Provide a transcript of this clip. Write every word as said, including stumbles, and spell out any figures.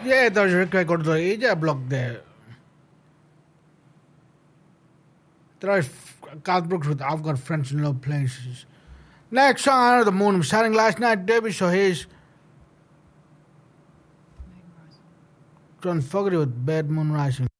Yeah, there's a record to the block there. There are Garth Brooks with I've Got Friends in Low Places. Next song, Under the Moon, starting last night, Debbie Sohis. John Fogerty with Bad Moon Rising.